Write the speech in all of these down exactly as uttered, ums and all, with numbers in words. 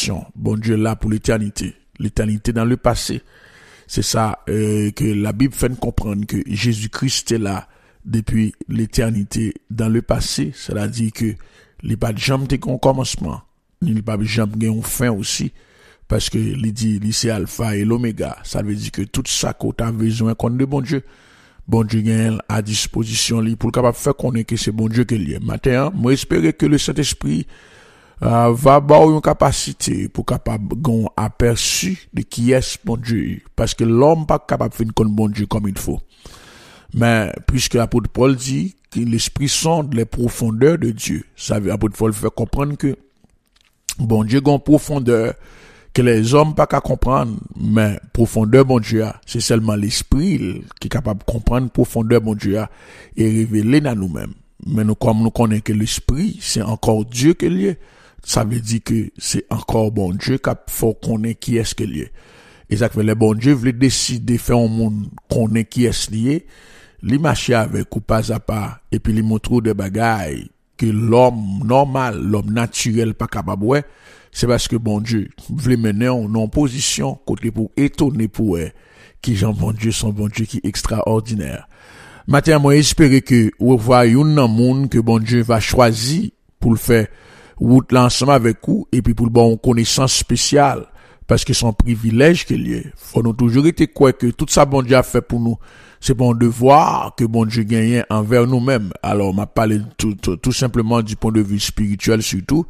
salvation. Bon Dieu là pour l'éternité. L'éternité dans le passé. C'est ça euh, que la Bible fait nous comprendre que Jésus-Christ est là depuis l'éternité dans le passé. Cela dit que il n'y a pas de jambe qui un commencement. Il n'y a pas de jambe qui un fin aussi. Parce que il dit, il c'est alpha et l'oméga. Ça veut dire que tout ça qu'on a besoin qu'on de bon Dieu. Bon Dieu gagne à disposition li pour capable faire connaître que c'est bon Dieu qui est. Maintenant, moi espérer que le Saint-Esprit euh, va avoir une capacité pour capable gon aperçu de qui est bon Dieu parce que l'homme pas capable de faire connaître bon Dieu comme il faut. Mais puisque l'apôtre Paul dit que l'esprit sonde les profondeurs de Dieu, ça veut l'apôtre Paul fait comprendre que bon Dieu gon profondeur que les hommes pas qu'à comprendre, mais profondeur bon Dieu, c'est seulement l'esprit qui est capable de comprendre profondeur bon Dieu et révéler dans nous-mêmes. Mais nous, comme nous connaissons que l'esprit, c'est encore Dieu qui est lié, ça veut dire que c'est encore bon Dieu qu'il faut connaître qui est-ce qu'il est. Et ça fait les bon Dieu voulait décider de faire un monde connaître qui est lié, lui marcher avec ou pas à pas, et puis lui montrer des bagailles que l'homme normal, l'homme naturel pas capable ouais. C'est parce que bon Dieu voulait mener en non position côté pour étonner pour eux qui Jean bon Dieu son bon Dieu qui est extraordinaire. Maintenant moi espérer que vous voyez un monde que bon Dieu va choisir pour le faire route l'ensemble avec vous et puis pour le bon connaissance spéciale parce que son privilège qu'il est. Faut nous toujours été quoi que tout ça bon Dieu a fait pour nous. C'est bon devoir que bon Dieu gagne envers nous-mêmes. Alors m'a parlé tout, tout, tout simplement du point de vue spirituel surtout.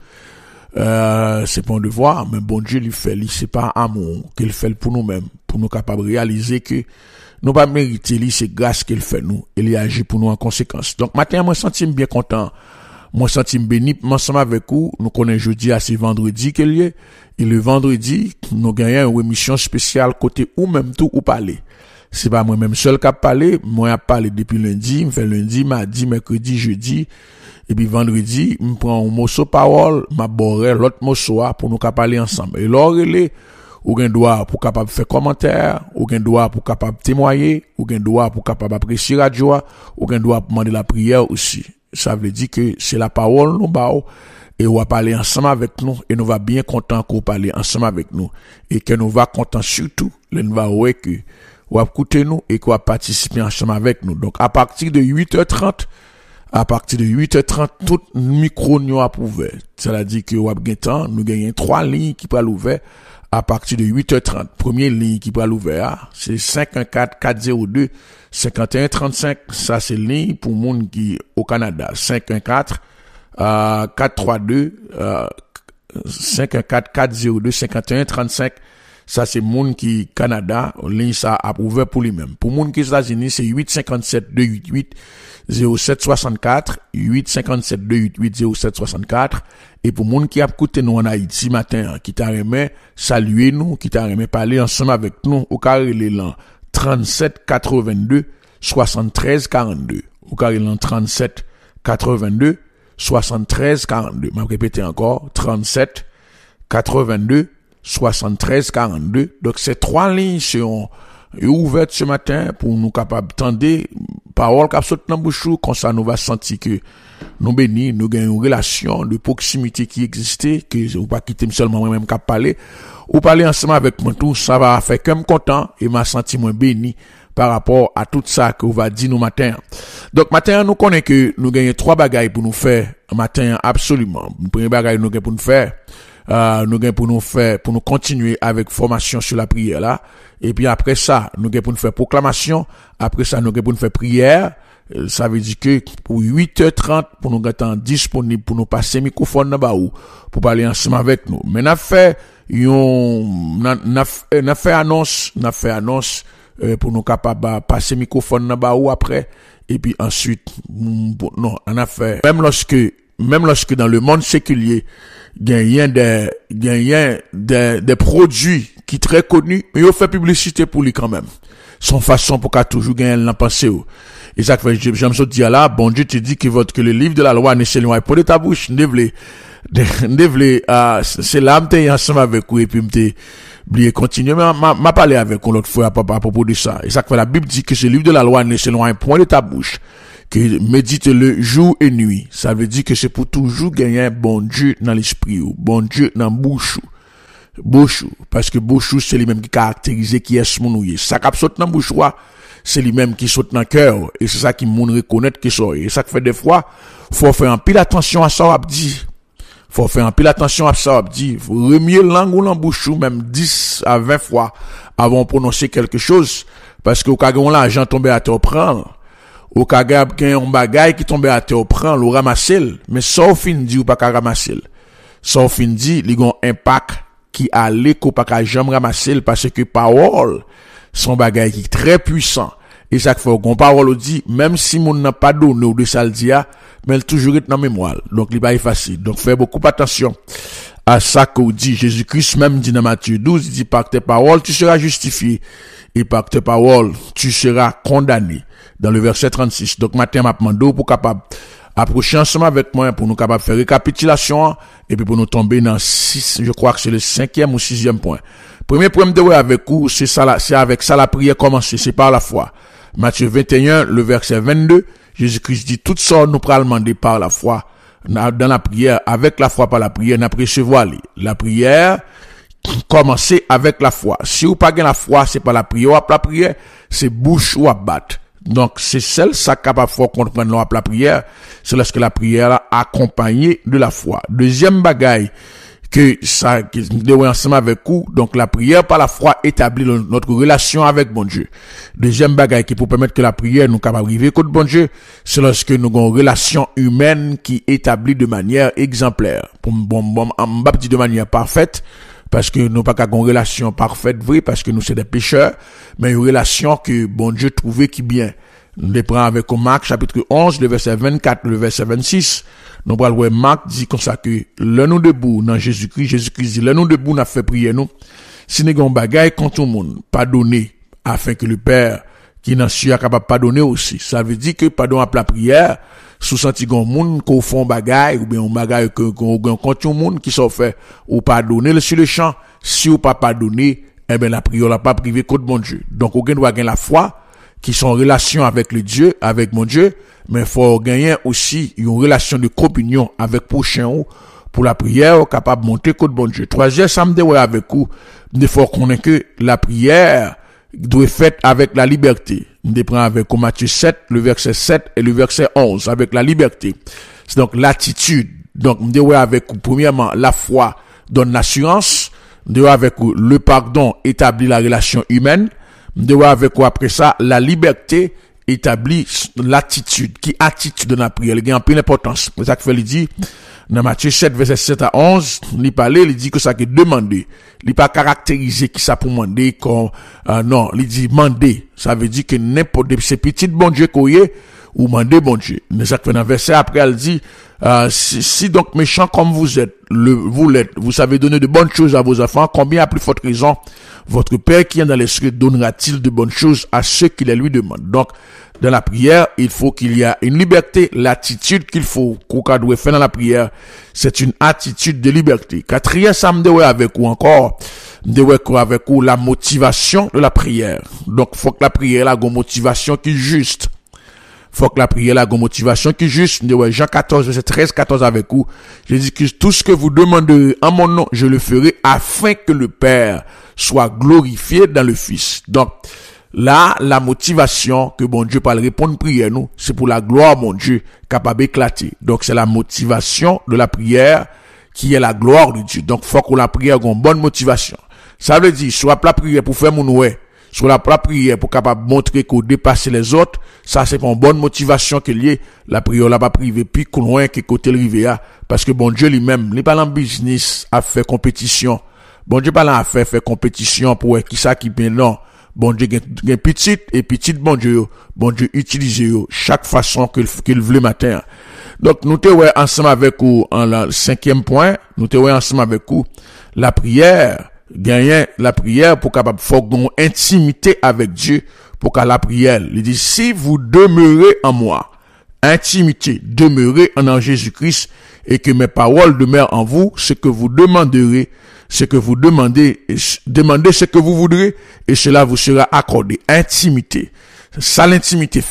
Euh, c'est bon devoir, mais bon Dieu lui fait, lui c'est pas amour qu'il fait pour nous-mêmes, pour nous capables de réaliser que nous pas mériter lui c'est grâce qu'il fait nous, et il agit pour nous en conséquence. Donc matin moi senti bien content, moi senti béni ensemble avec vous. Nous connaissons jeudi à c'est vendredi qu'il est, et le vendredi nous gagnons une émission spéciale côté ou même tout ou parler. C'est pas moi-même seul qui a parlé, moi a parlé depuis lundi, me fait lundi, mardi, mercredi, jeudi. Et puis vendredi, je prends un morceau parole, m'a boré l'autre morceau pour nous parler ensemble. Et là, il ou gen droit pour capable faire commentaire, ou gen droit pour capable témoigner, ou gen droit pour capable apprécier radio, ou gen droit pour demander la prière aussi. Ça veut dire que c'est la parole nous bao et on va parler ensemble avec nous et nous va bien content qu'on parler ensemble avec nous et que nous va content surtout, nous va ouais que on va écouter nous et qu'on va participer ensemble avec nous. Donc à partir de huit heures trente à partir de huit heures trente, tout micro nous a ouvert. Ça veut dire que nous avons nous gagnons trois lignes qui peuvent l'ouvrir à partir de huit heures trente. Première ligne qui peut l'ouvrir, c'est cinq un quatre quatre zéro deux cinquante et un trente-cinq. Ça, c'est ligne pour monde qui au Canada. cinq un quatre quatre trois deux cinq un quatre quatre zéro deux cinquante et un trente-cinq. Ça, c'est monde qui Canada. Ligne ça a ouvert pour lui-même. Pour monde qui États-Unis, c'est huit cinq sept deux huit huit zéro sept soixante-quatre, huit cinq sept deux huit huit zéro sept soixante-quatre. Et pour moun qui a écouté nous en Haïti matin, qui t'a remis saluer nous, qui t'a remis parler ensemble avec nous, au carré l'élan trente-sept quatre-vingt-deux soixante-treize quarante-deux. Au carré l'élan trente-sept quatre-vingt-deux soixante-treize quarante-deux. M'a répété encore, trente-sept quatre-vingt-deux soixante-treize quarante-deux. Donc ces trois lignes sont ouvertes ce matin pour nous capables d'entendre parole qui saute dans bouche comme ça nous va sentir que nous bénis, nous gagnons une relation de proximité qui existait, que ou pas quitter seulement moi-même qui parler, ou parler ensemble avec moi tout, ça va faire que me content et m'a senti moins béni par rapport à tout ça que vous va dire nous matin. Donc matin nous connaissons que nous gagnons trois bagailles pour nous faire matin absolument. Le premier bagaille nous gagnons pour nous faire Euh, nous gagnons pour nous faire, pour nous continuer avec formation sur la prière là. Et puis après ça, nous gagnons pour nous faire proclamation. Après ça, nous gagnons pour nous faire prière. Ça veut dire que pour huit heures trente, pour nous être disponible pour nous passer microphone là-bas ou pour parler ensemble avec nous. Mais n'a fait, yon, n'a fait annonce, n'a fait annonce, euh, pour nous capable passer microphone là-bas ou après. Et puis ensuite, non, on a fait, même lorsque, même lorsque dans le monde séculier, gagnent des gagnent des des produits qui très connus mais ils fait publicité pour lui quand même son façon pour qu'a toujours gagner l'en penser et ça fait j'aime ça dire là bon Dieu te dit que votre que le livre de la loi ne s'éloigne pas de ta bouche devle devle ah c'est là m'était ensemble avec vous et puis m'était oublier continuer m'a m'a parlé avec vous l'autre fois à propos de ça et ça fait la Bible dit que ce livre de la loi ne s'éloigne point de ta bouche que médite-le jour et nuit. Ça veut dire que c'est pour toujours gagner bon Dieu dans l'esprit ou bon Dieu dans bouche. bouchou, parce que bouchou c'est lui-même qui caractérise qui est ce moun ouye. Ça qui saute dans bouche c'est lui-même qui saute dans cœur et c'est ça qui moun reconnaître que ça. Et ça fait des fois faut faire un pile attention à ça on dit. Faut faire un pile attention à ça on dit. Faut remuer langue ou dans bouche même dix à vingt fois avant de prononcer quelque chose parce que au cas où l'argent tombe à terre prendre. Au cas où un bagage qui tombe à terre prend le ramasser mais ça au fin dit ou pas qu'à ramasser. Ça au fin dit il y a un impact qui a l'écho pas qu'à jamais ramasser parce que parole son bagage qui est très puissant et ça fait qu'on parole dit même si mon n'a pas donné ou de ça le dit mais elle toujours est dans mémoire donc il pas facile donc fais beaucoup attention à ça qu'on dit. Jésus-Christ même dit dans Matthieu douze il dit par tes paroles tu seras justifié et par tes paroles tu seras condamné dans le verset trente-six. Donc matin m'a demandé pour capable approcher ensemble avec moi pour nous capable faire récapitulation et puis pour nous tomber dans six, je crois que c'est le cinquième ou sixième point. Premier point de avec vous, c'est ça là, c'est avec ça la prière commence, c'est par la foi. Matthieu vingt et un, le verset vingt-deux, Jésus-Christ dit tout ça nous pral demander par la foi dans la prière, avec la foi par la prière, n'a recevoir la prière commencer avec la foi. Si vous pas la foi, c'est pas la prière, la prière, c'est bouche ou à battre. Donc, c'est celle, ça capable de comprendre la prière, c'est lorsque la prière a accompagné de la foi. Deuxième bagaille, que ça, qui est ensemble avec vous, donc la prière par la foi établit notre relation avec bon Dieu. Deuxième bagaille qui peut permettre que la prière nous capable arriver contre bon Dieu, c'est lorsque nous avons une relation humaine qui établit de manière exemplaire. Pour, bon, bon, en bas de manière parfaite, parce que nous pas qu'à une relation parfaite, vrai, parce que nous sommes des pécheurs, mais une relation que bon Dieu trouvait qui bien. Nous les prenons avec Marc, chapitre onze, le verset vingt-quatre, le verset vingt-six. Nous parlons, Marc dit comme ça que, le nous debout, dans Jésus-Christ, Jésus-Christ dit, le nous debout, n'a fait prier nous. Si nous avons bagaille contre tout le monde, pardonner, afin que le Père, qui n'en soit capable de pardonner aussi. Ça veut dire que pardon à la prière, sous senti gon moun qu'on font bagaille ou bien on bagaille que qu'on contre monde qui sont fait ou pardonner sur le champ si ou pas pardonner eh ben la prière la pas privé contre bon Dieu. Donc on doit gagner la foi qui sont en relation avec le Dieu, avec mon Dieu, mais faut gagner aussi une relation de communion avec prochain ou pour la prière capable de monter contre bon Dieu. Troisième samedi ouais avec vous, il faut connaître que la prière doit être faite avec la liberté. On prend avec Matthieu sept, le verset sept et le verset onze, avec la liberté. C'est donc l'attitude. Donc, on doit avec, premièrement, la foi donne l'assurance. On doit avec le pardon établit la relation humaine. On doit avec après ça, la liberté établit l'attitude. Qui attitude dans la prière? Il y a un peu d'importance. C'est ça que fait, il dit, dans Matthieu sept, verset sept à onze, il parlait, il dit que ça que demander. Il pas caractérisé qui ça pour demander comme, euh, non, il dit demander. Ça veut dire que n'importe, ces petites bon Dieu qu'on y est, ou demander bon Dieu. Mais ça que fait dans le verset après, elle dit, euh, si, si donc méchant comme vous êtes, le, vous l'êtes, vous savez donner de bonnes choses à vos enfants, combien à plus forte raison, votre Père qui est dans les cieux donnera-t-il de bonnes choses à ceux qui les lui demandent. Donc, dans la prière, il faut qu'il y ait une liberté. L'attitude qu'il faut qu'on doit faire dans la prière, c'est une attitude de liberté. Quatrième, ça me doit avec vous encore, me doit avec vous la motivation de la prière. Donc, faut que la prière ait une motivation qui est juste. Faut que la prière ait une motivation qui est juste. Jean quatorze, verset treize, quatorze avec vous. Je dis que tout ce que vous demanderez en mon nom, je le ferai afin que le Père soit glorifié dans le Fils. Donc, là, la motivation que bon Dieu parle répondre prière nous, c'est pour la gloire mon Dieu capable d'éclater. Donc c'est la motivation de la prière qui est la gloire de Dieu. Donc faut que la prière ait une bonne motivation. Ça veut dire soit la prière pour faire mon ouais, soit la prière pour capable montrer qu'on dépasse les autres, ça c'est pas une bonne motivation que lié la prière là pas privé puis loin que côté le rivière parce que bon Dieu lui-même, il pas en business à faire compétition. Bon Dieu pas là à faire faire compétition pour qui ça qui bien non. Bon Dieu gen petite et petite bon Dieu bon Dieu utilise yo chaque façon qu'il qu'il veut matin. Donc nous te ouais ensemble avec vous en la cinquième point, nous te ouais ensemble avec vous la prière, gagner la prière pour capable faut une intimité avec Dieu pour qu'à la prière, il dit si vous demeurez en moi, intimité, demeurez en Jésus-Christ et que mes paroles demeurent en vous, ce que vous demanderez ce que vous demandez, demandez ce que vous voudrez, et cela vous sera accordé. Intimité. Ça, l'intimité fait,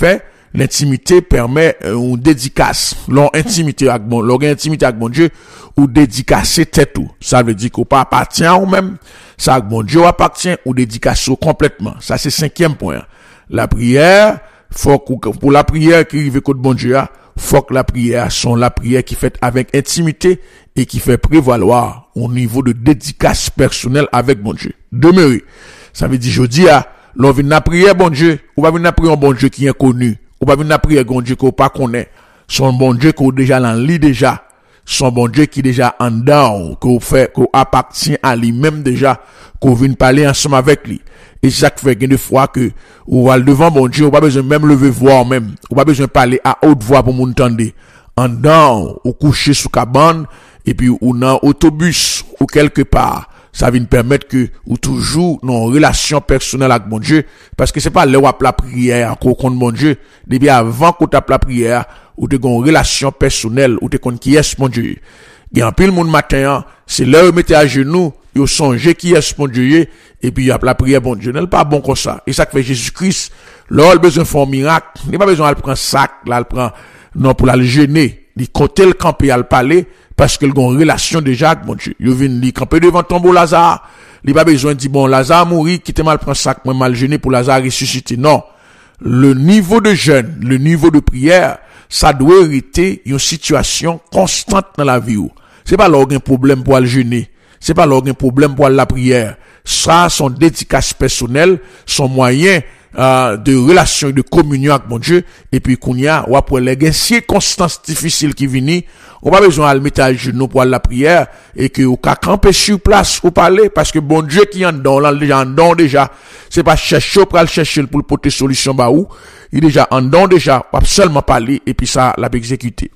l'intimité permet euh, une dédicace. L'on intimité avec bon, l'on intimité avec bon Dieu, ou dédicacer tête tout. Ça veut dire qu'on pas appartient ou même, ça avec bon Dieu appartient ou dédicace complètement. Ça c'est cinquième point. La prière, faut que, pour la prière qui arrive côté bon Dieu, faut que la prière soit la prière qui fait avec intimité et qui fait prévaloir au niveau de dédicace personnelle avec bon Dieu. Demeurer. Ça veut dire, je dis, ah, l'on vient la prière bon Dieu, ou pas venir prier un bon Dieu qui est connu, ou pas venir prier bon Dieu qu'on pas connaît. Son bon Dieu qu'on déjà dans lit déjà. Son bon Dieu qui déjà en dedans, qu'on fait, qu'on appartient à lui-même déjà, qu'on vient parler ensemble avec lui. Et c'est ça qui fait des fois que, ou va devant bon Dieu, on pas besoin même lever voir même, on pas besoin parler à haute voix pour m'entendre. En dedans, ou coucher sous cabane, et puis ou dans autobus, ou quelque part. Ça vient permettre que, ou toujours, nos relations personnelles avec mon Dieu, parce que c'est pas là où la prière, qu'on compte mon Dieu, depuis avant qu'on tape la prière, ou te gon relation personnelle, ou te compte qui est mon Dieu. Il y a un pile monde matin, c'est là où mettez à genoux, yo songe qui est mon Dieu, et puis il y a la prière bon Dieu. N'est pas bon comme ça. Et ça que fait Jésus-Christ, là, il a besoin de faire un miracle. Il n'a pas besoin de prendre sac, là, il prend, non, pour la le gêner. Il compte le camper à le parler, parce qu'il a une relation déjà avec mon Dieu. Il vient lui camper devant tombeau Lazare. Il n'a pas besoin de dire, bon, Lazare mourit, qui te mal prend sac, moi mal gêné pour Lazare ressusciter. Non. Le niveau de jeûne, le niveau de prière, ça doit hériter une situation constante dans la vie. C'est pas là un problème pour le jeûner. C'est pas là un problème pour la prière. Ça, son dédicace personnelle, son moyen euh, de relation et de communion avec mon Dieu. Et puis, qu'on y a, ou après les circonstances difficiles qui viennent, on pas besoin de mettre à genoux pour la prière et que ou qu'à camper sur place pour parler parce que bon Dieu qui en don là déjà en don déjà c'est pas chercher pour le chercher pour le porter solution ba ou il déjà en don déjà pas seulement parler et puis ça l'a exécuter.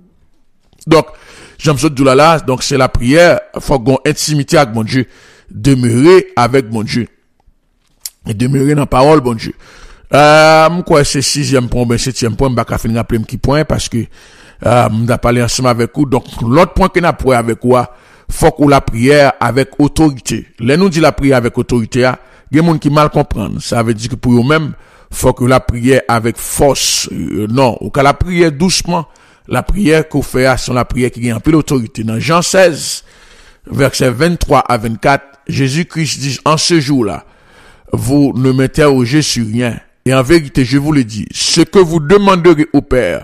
Donc j'aime ça là là donc c'est la prière, faut qu'on intimité avec mon Dieu, demeurer avec mon Dieu et demeurer dans la parole bon Dieu. Euh quoi c'est sixième point ben septième point m'pa ka fin rappeler qui point parce que euh m'da parler ensemble avec vous. Donc l'autre point que n'a pour avec quoi faut que la prière avec autorité. Là nous dit la prière avec autorité a des monde qui mal comprendre. Ça veut dire que pour eux même faut que la prière avec force euh, non, ou que la prière doucement, la prière qu'on fait c'est la prière qui gagne un peu d'autorité. Dans Jean seize verset vingt-trois à vingt-quatre, Jésus-Christ dit en ce jour-là, vous ne m'interrogez sur rien. Et en vérité, je vous le dis, ce que vous demanderez au Père,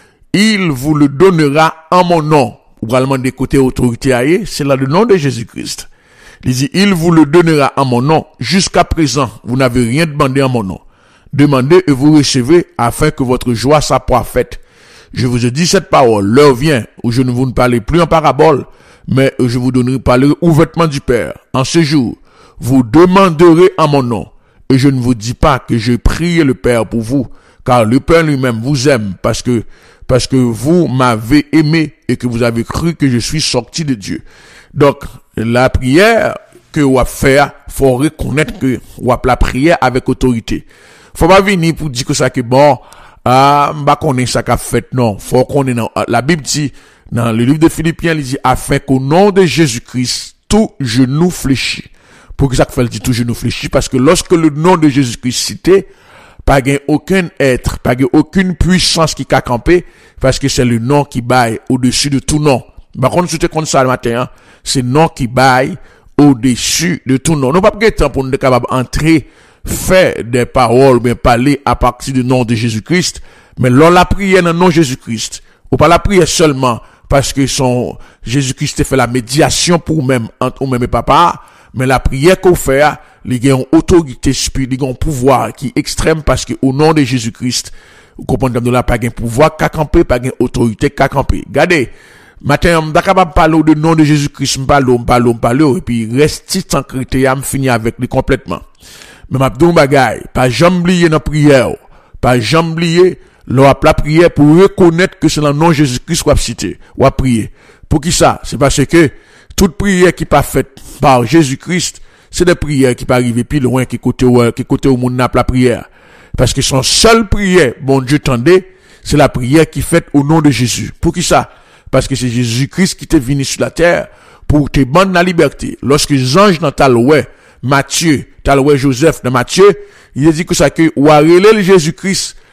il vous le donnera en mon nom. Ou vraiment des côtés autorité, c'est là le nom de Jésus-Christ. Il dit, il vous le donnera en mon nom. Jusqu'à présent, vous n'avez rien demandé en mon nom. Demandez et vous recevez afin que votre joie soit parfaite. Je vous ai dit cette parole. L'heure vient où je ne vous parlerai plus en parabole, mais je vous donnerai parler ouvertement du Père. En ce jour, vous demanderez en mon nom. Et je ne vous dis pas que je prie le Père pour vous, car le Père lui-même vous aime parce que, parce que vous m'avez aimé et que vous avez cru que je suis sorti de Dieu. Donc, la prière que vous avez fait, faut reconnaître que vous avez la prière avec autorité. Faut pas venir pour dire que ça que bon, ah, bah, qu'on est ça qu'a fait, non. Faut qu'on est dans, la Bible dit, dans le livre de Philippiens, il dit, afin qu'au nom de Jésus-Christ, tout genou fléchit. Pour que ça fait dit tout genou fléchit, parce que lorsque le nom de Jésus-Christ cité, pas gain aucun être, pas gain aucune puissance qui a campé, parce que c'est le nom qui baille au-dessus de tout nom. Par contre, si tu es comme ça le matin, hein, c'est le nom qui baille au-dessus de tout nom. Nous pas de temps pour nous être capable d'entrer, faire des paroles, bien parler à partir du nom de Jésus-Christ, mais l'on la prière dans le nom de Jésus-Christ. Ou pas la prière seulement parce que son Jésus-Christ fait la médiation pour même entre nous-mêmes et papa, mais la prière qu'on fait, il y a une autorité spirituelle, il y a un pouvoir qui est extrême parce que au nom de Jésus-Christ, vous comprenez, nous n'avons pas de pouvoir qu'à camper, pas de autorité qu'à camper. Regardez, matin, je suis capable de parler du nom de Jésus-Christ, je parle, je parle, je parle, et puis reste sans critère, je finis avec lui complètement. Mais je dis un bagay, pas jamais oublier dans la prière, pas jamais oublier la prière pour reconnaître que c'est le nom de Jésus-Christ qu'on a cité, ou a prié. Pour qui ça? C'est parce que toute prière qui n'est pas faite par Jésus-Christ, c'est des prières qui peuvent arriver plus loin que côté qui côté au monde n'a pas la prière. Parce que son seule prière, bon Dieu tendait, c'est la prière qui est faite au nom de Jésus. Pour qui ça? Parce que c'est Jésus-Christ qui est venu sur la terre pour te rendre la liberté. Lorsque les anges dans ta loi, Matthieu, ta loi Joseph dans Matthieu, il a dit que ça que ou a relé le Jésus-Christ,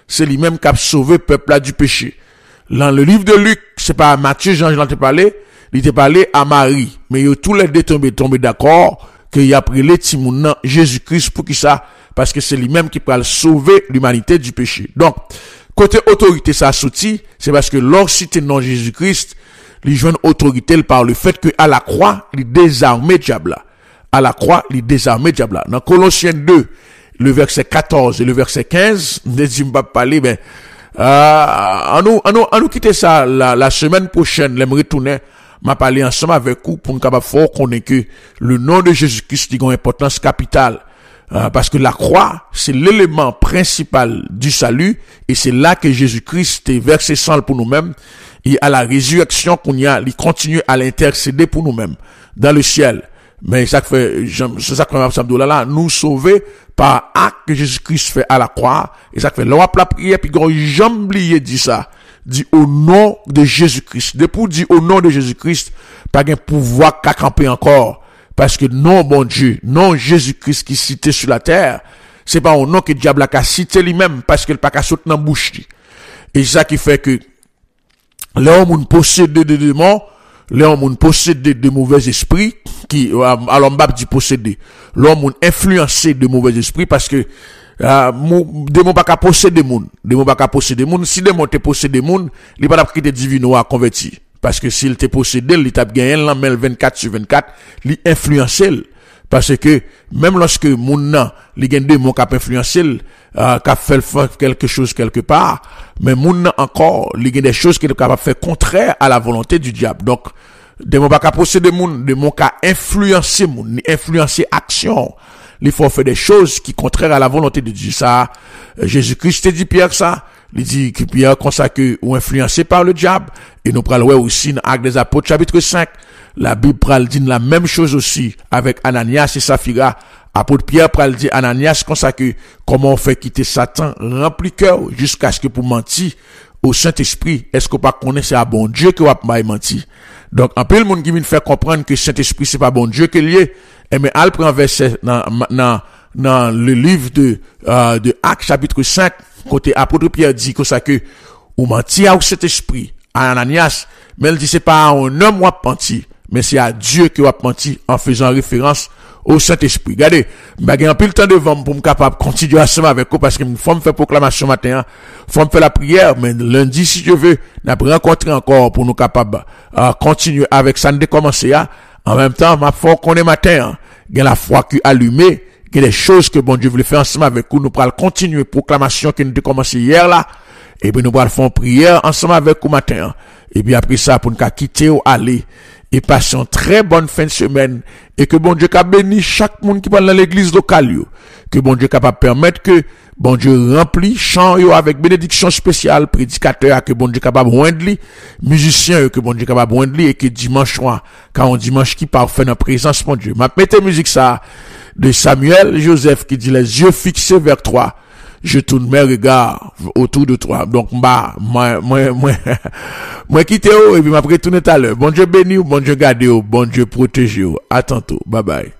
c'est lui-même qui a sauvé peuple là du péché. Dans le livre de Luc, c'est pas Matthieu, Jean, j'en ai parlé, il était parlé à Marie, mais ils tous les deux tombés, tombés d'accord qu'il a pris les timons Jésus-Christ pour qui ça? Parce que c'est lui-même qui peut sauver l'humanité du péché. Donc, côté autorité, ça sorti, c'est parce que lorsque tu non Jésus-Christ, il joue une autorité par le fait que à la croix, il désarmait diable là. À la croix, il désarmait diable là. Dans Colossiens deux, le verset quatorze et le verset quinze, ne dis pas parler, mais, euh, en nous, en nous, en nous quitter ça, la, la semaine prochaine, les me retourner, m'a parlé ensemble avec vous pour nous capable fort connaître que le nom de Jésus-Christ a une importance capitale. Euh, parce que la croix, c'est l'élément principal du salut, et c'est là que Jésus-Christ est versé sang pour nous-mêmes, et à la résurrection qu'on y a, il continue à l'intercéder pour nous-mêmes, dans le ciel. Mais ça fait, c'est ça qu'on a là, nous sauver par acte que Jésus-Christ fait à la croix, et ça fait, l'on la prière, puis quand jamais oublié dit ça, dit au nom de Jésus-Christ. Depuis dit au nom de Jésus-Christ, pas un pouvoir qu'à camper encore. Parce que non, bon Dieu, non Jésus-Christ qui cité sur la terre, c'est pas au nom que le diable a cité lui-même, parce qu'il n'a pas qu'à sauter dans la bouche. Et c'est ça qui fait que, l'homme possède des démons, l'homme possède de mauvais esprits, qui, alors m'bap dit posséder. L'homme influencé de mauvais esprits, parce que, euh, démon pas qu'à posséder moun. Démon pas qu'à posséder moun. Si démon te posséder moun, il pas quitter divino à convertir. Parce que s'il te possédé, il t'a gagné l'amel vingt-quatre sur vingt-quatre, il influencé. Parce que, même lorsque moun nan, li gen démon k'ap influencé, euh, k'ap fait quelque chose quelque part, mais moun nan encore, li gen des choses qu'il est capable de faire contraire à la volonté du diable. Donc, démon pas qu'à posséder moun, démon qu'a influencer moun, influencer action. Il faut faire des choses qui contraires à la volonté de Dieu. Ça, Jésus-Christ te dit Pierre ça. Il dit que Pierre consacré ou influencé par le diable. Et nous prenons aussi dans Actes des Apôtres chapitre cinq. La Bible pral dit la même chose aussi avec Ananias et Saphira. Apôtre Pierre pral dit Ananias consacré comment on fait quitter Satan rempli cœur jusqu'à ce que pour mentir au Saint-Esprit. Est-ce qu'on pas connaît c'est à bon Dieu que va mentir? Donc, un peu le monde qui vient faire comprendre que Saint-Esprit c'est pas bon Dieu que lié. Et mais elle prend verset dans, dans, dans le livre de, euh, de Actes chapitre cinq, côté apôtre Pierre dit que ça que, ou menti à cet esprit, à Ananias, mais elle dit c'est pas à un homme ou à menti, mais c'est à Dieu qui va menti en faisant référence au Saint-Esprit. Regardez, j'ai un peu le temps devant pour me capable continuer ensemble avec vous parce que faut me faire proclamation matin, faut me faire la prière, mais lundi, si je veux, n'a pas rencontré encore pour nous capables, euh, continuer avec ça, de commencer à, en même temps, ma foi qu'on est matin, il y a la foi qui est allumée, il y a des choses que bon Dieu voulait faire ensemble avec vous, nous pourrons continuer proclamation qui nous a commencé hier là, et puis nous pourrons faire une prière ensemble avec vous matin, et puis après ça, pour nous quitter ou aller, et passer une très bonne fin de semaine, et que bon Dieu a béni chaque monde qui parle dans l'église locale, yo. Que bon Dieu capable permettre que bon Dieu remplit chant yo avec bénédiction spéciale, prédicateur que bon Dieu capable joindre li, musicien que bon Dieu capable joindre li, et que dimanche soir, quand on dimanche qui parfait dans présence mon Dieu. M'a mettez musique ça de Samuel Joseph qui dit les yeux fixés vers toi. Je tourne mes regards autour de toi. Donc, bah, moi, moi, moi, moi, quitte et puis m'après tourner tout à l'heure. Bon Dieu béni, bon Dieu garde, bon Dieu protège. À tantôt. Bye bye.